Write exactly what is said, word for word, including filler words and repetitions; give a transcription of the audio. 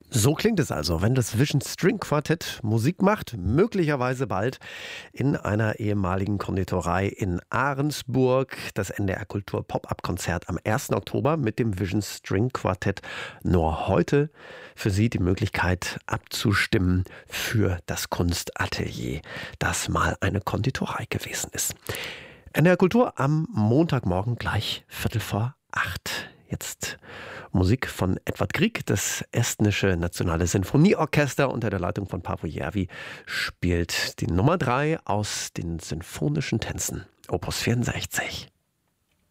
So klingt es also, wenn das Vision String Quartett Musik macht, möglicherweise bald in einer ehemaligen Konditorei in Ahrensburg. Das N D R Kultur Pop-Up-Konzert am ersten Oktober mit dem Vision String Quartett. Nur heute für Sie die Möglichkeit abzustimmen für das Kunstatelier, das mal eine Konditorei gewesen ist. N D R Kultur am Montagmorgen gleich Viertel vor acht. Jetzt Musik von Edvard Grieg. Das estnische Nationale Sinfonieorchester unter der Leitung von Paavo Järvi spielt die Nummer drei aus den Sinfonischen Tänzen, Opus vierundsechzig.